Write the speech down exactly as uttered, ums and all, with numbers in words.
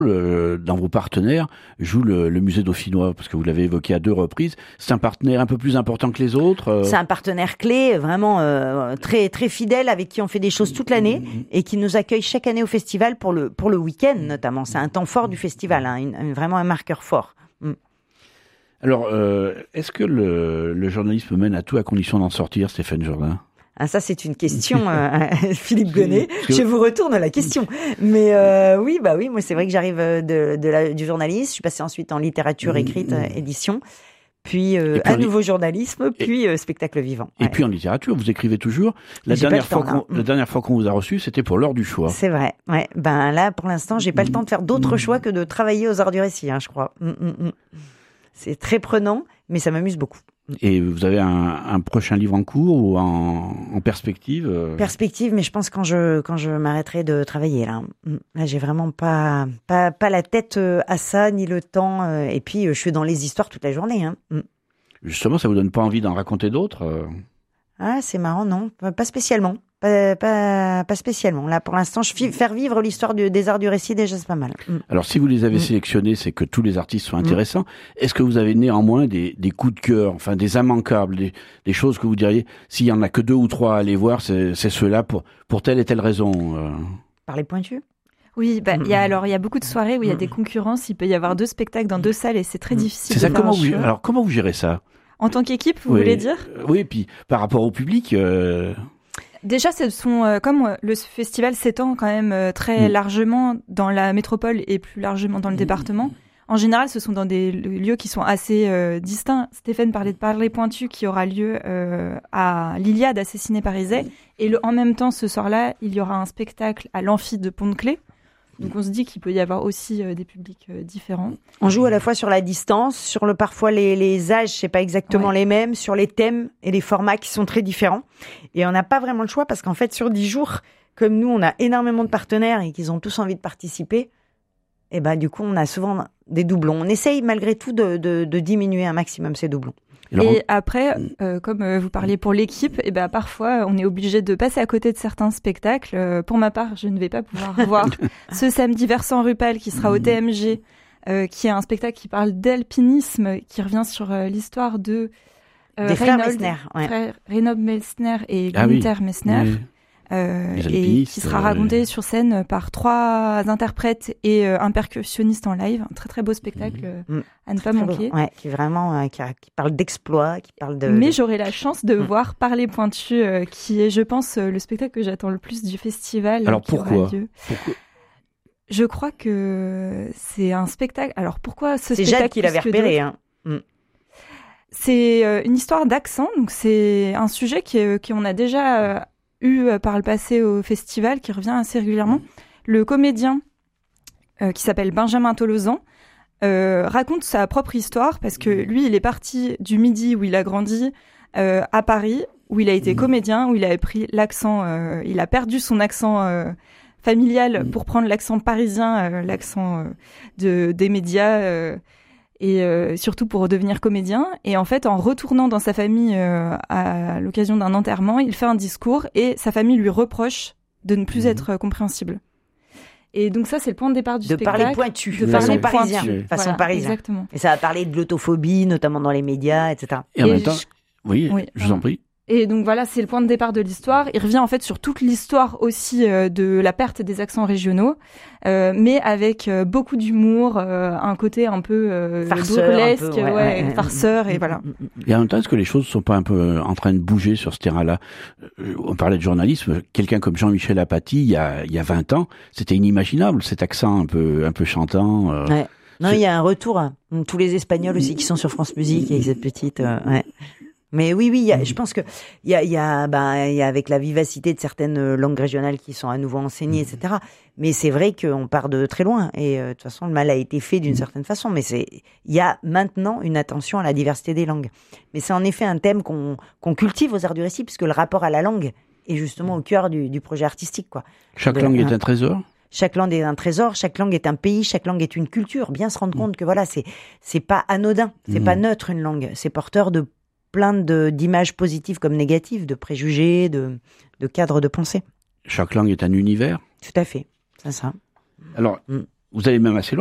euh, dans vos partenaires joue le, le musée dauphinois, parce que vous l'avez évoqué à deux reprises. C'est un partenaire un peu plus important que les autres. Euh... C'est un partenaire clé, vraiment euh, très très fidèle, avec qui on fait des choses toute l'année et qui nous accueille chaque année au festival pour le pour le week-end notamment. C'est un temps fort du festival, hein, une, une, vraiment un marqueur fort. Mm. Alors, euh, est-ce que le, le journalisme mène à tout à condition d'en sortir, Stéphane Jourdain? Ah, ça, c'est une question, euh, Philippe Gonnet. Que... Je vous retourne la question. Mais euh, oui, bah oui, moi, c'est vrai que j'arrive de, de la, du journalisme. Je suis passée ensuite en littérature écrite, euh, édition. Puis euh, puis à nouveau li... journalisme, puis euh, spectacle vivant. Et ouais. Puis en littérature, vous écrivez toujours. La dernière fois, temps, qu'on, la dernière fois qu'on vous a reçu, c'était pour l'heure du choix. C'est vrai. Ouais. Ben là, pour l'instant, j'ai pas mmh. le temps de faire d'autres mmh. choix que de travailler aux arts du récit, hein, je crois. Mmh, mmh. C'est très prenant, mais ça m'amuse beaucoup. Et vous avez un, un prochain livre en cours ou en, en perspective euh... Perspective, mais je pense quand je quand je m'arrêterai de travailler là. Là, j'ai vraiment pas pas pas la tête à ça ni le temps. Et puis, je suis dans les histoires toute la journée. Hein. Justement, ça vous donne pas envie d'en raconter d'autres? Ah, c'est marrant, non, pas spécialement. Pas, pas, pas spécialement. Là, pour l'instant, je fi- faire vivre l'histoire du, des arts du récit, déjà, c'est pas mal. Mm. Alors, si vous les avez mm. sélectionnés, c'est que tous les artistes sont intéressants. Mm. Est-ce que vous avez néanmoins des, des coups de cœur, enfin des immanquables, des, des choses que vous diriez, s'il y en a que deux ou trois à aller voir, c'est, c'est ceux-là pour, pour telle et telle raison euh... Par les pointus? Oui, bah, il y a alors il y a beaucoup de soirées où il y a des concurrences. Il peut y avoir deux spectacles dans deux salles et c'est très difficile. C'est ça. De Comment vous, alors comment vous gérez ça? En tant qu'équipe, vous oui. voulez dire? Oui, et puis par rapport au public. Euh... Déjà, ce sont euh, comme euh, le festival s'étend quand même euh, très mmh. largement dans la métropole et plus largement dans le mmh. département. En général, ce sont dans des lieux qui sont assez euh, distincts. Stéphane parlait de Parler Pointu qui aura lieu euh, à l'Iliade à Cessiné-Parizet. Et le, en même temps, ce soir-là, il y aura un spectacle à l'Amphi de Pont-de-Clé. Donc on se dit qu'il peut y avoir aussi euh, des publics euh, différents. On joue à la fois sur la distance, sur le parfois les, les âges, c'est pas exactement ouais. les mêmes, sur les thèmes et les formats qui sont très différents. Et on n'a pas vraiment le choix parce qu'en fait sur dix jours, comme nous on a énormément de partenaires et qu'ils ont tous envie de participer, et ben du coup on a souvent des doublons. On essaye malgré tout de, de, de diminuer un maximum ces doublons. Et après, euh, comme euh, vous parliez pour l'équipe, et ben parfois on est obligé de passer à côté de certains spectacles. Euh, pour ma part, je ne vais pas pouvoir voir ce samedi Versant Rupal qui sera au T M G, euh, qui est un spectacle qui parle d'alpinisme, qui revient sur euh, l'histoire de euh, des frères Messner, ouais. frères Reynold Messner et ah Günther oui. Messner. Oui. Euh, et qui sera raconté euh... sur scène par trois interprètes et euh, un percussionniste en live. Un très très beau spectacle mmh. euh, à ne pas manquer. Beau. Ouais, qui vraiment euh, qui, qui parle d'exploit, qui parle de. Mais de... j'aurai la chance de mmh. voir Parler Pointu, euh, qui est, je pense, euh, le spectacle que j'attends le plus du festival. Alors pourquoi, pourquoi Je crois que c'est un spectacle. Alors pourquoi ce c'est spectacle? C'est Jade qui l'avait repéré. Hein. Mmh. C'est euh, une histoire d'accent, donc c'est un sujet qui est, qu'on a déjà. Euh, eu par le passé au festival, qui revient assez régulièrement. Le comédien, euh, qui s'appelle Benjamin Tolosan, euh, raconte sa propre histoire, parce que lui, il est parti du Midi, où il a grandi, euh, à Paris, où il a été comédien, où il a pris l'accent, euh, il a perdu son accent euh, familial pour prendre l'accent parisien, euh, l'accent euh, de, des médias, euh, et euh, surtout pour devenir comédien. Et en fait, en retournant dans sa famille euh, à l'occasion d'un enterrement, il fait un discours et sa famille lui reproche de ne plus mmh. être euh, compréhensible. Et donc ça, c'est le point de départ du de spectacle. Parler pointu, de façon parler parisien, pointu. façon Voilà, parisien. Exactement. Et ça va parler de l'autophobie, notamment dans les médias, et cetera. Et en et même temps, je... oui, oui, je vous en prie. Et donc voilà, c'est le point de départ de l'histoire. Il revient en fait sur toute l'histoire aussi euh, de la perte des accents régionaux, euh, mais avec euh, beaucoup d'humour, euh, un côté un peu euh, farceur, burlesque, un peu, ouais, ouais, ouais, farceur, ouais. et voilà. Et en même temps, est-ce que les choses sont pas un peu en train de bouger sur ce terrain-là? On parlait de journalisme. Quelqu'un comme Jean-Michel Apathy, il y a, il y a vingt ans, c'était inimaginable, cet accent un peu, un peu chantant. Euh, ouais. Non, il y a un retour. Hein. Tous les Espagnols aussi qui sont sur France Musique avec cette petite... Euh, ouais. Mais oui, oui, y a, je pense que il y a, il y a, bah, il y a avec la vivacité de certaines langues régionales qui sont à nouveau enseignées, et cetera. Mais c'est vrai qu'on part de très loin. Et euh, de toute façon, le mal a été fait d'une certaine façon. Mais c'est, il y a maintenant une attention à la diversité des langues. Mais c'est en effet un thème qu'on, qu'on cultive aux arts du récit, puisque le rapport à la langue est justement au cœur du, du projet artistique, quoi. Chaque de, langue hein, est un trésor. Chaque langue est un trésor, chaque langue est un pays, chaque langue est une culture. Bien se rendre compte que voilà, c'est, c'est pas anodin, c'est mmh. pas neutre une langue. C'est porteur de plein de, d'images positives comme négatives, de préjugés, de, de cadres de pensée. Chaque langue est un univers. Tout à fait, c'est ça. Alors, mm. Vous allez même assez loin.